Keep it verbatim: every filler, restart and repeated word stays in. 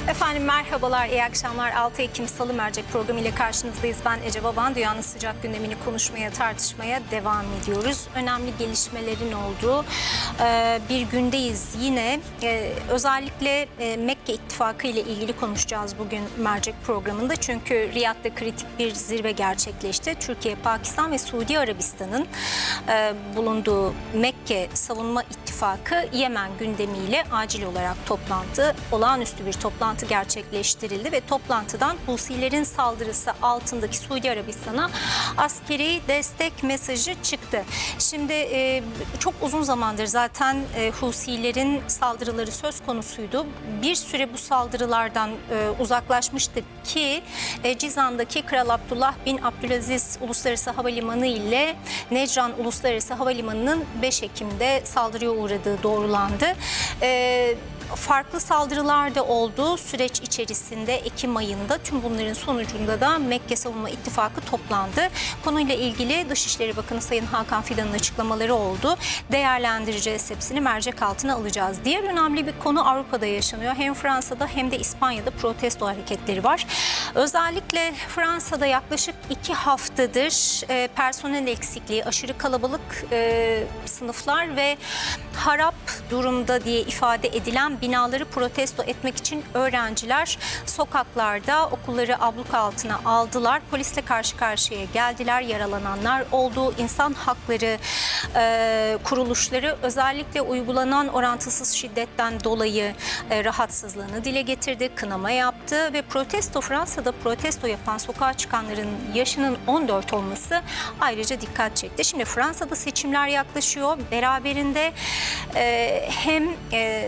Efendim merhabalar, iyi akşamlar. altı Ekim Salı Mercek programı ile karşınızdayız. Ben Ece Baban. Dünyanın sıcak gündemini konuşmaya, tartışmaya devam ediyoruz. Önemli gelişmelerin olduğu bir gündeyiz. Yine özellikle Mekke İttifakı ile ilgili konuşacağız bugün Mercek programında. Çünkü Riyad'da kritik bir zirve gerçekleşti. Türkiye, Pakistan ve Suudi Arabistan'ın bulunduğu Mekke Savunma İttifakı Yemen gündemiyle acil olarak toplantı, olağanüstü bir toplantı gerçekleştirildi ve toplantıdan Husilerin saldırısı altındaki Suudi Arabistan'a askeri destek mesajı çıktı. Şimdi e, çok uzun zamandır zaten e, Husilerin saldırıları söz konusuydu. Bir süre bu saldırılardan e, uzaklaşmıştık ki e, Cizan'daki Kral Abdullah bin Abdülaziz Uluslararası Havalimanı ile Necran Uluslararası Havalimanı'nın beş Ekim'de saldırıya uğradığı doğrulandı. E, Farklı saldırılar da oldu süreç içerisinde Ekim ayında. Tüm bunların sonucunda da Mekke Savunma İttifakı toplandı. Konuyla ilgili Dışişleri Bakanı Sayın Hakan Fidan'ın açıklamaları oldu. Değerlendireceğiz, hepsini mercek altına alacağız. Diğer önemli bir konu Avrupa'da yaşanıyor. Hem Fransa'da hem de İspanya'da protesto hareketleri var. Özellikle Fransa'da yaklaşık iki haftadır e, personel eksikliği, aşırı kalabalık e, sınıflar ve harap durumda diye ifade edilen binaları protesto etmek için öğrenciler sokaklarda okulları abluk altına aldılar. Polisle karşı karşıya geldiler. Yaralananlar oldu. İnsan hakları e, kuruluşları özellikle uygulanan orantısız şiddetten dolayı e, rahatsızlığını dile getirdi. Kınama yaptı ve protesto Fransa'da protesto yapan sokağa çıkanların yaşının on dört olması ayrıca dikkat çekti. Şimdi Fransa'da seçimler yaklaşıyor. Beraberinde e, hem e,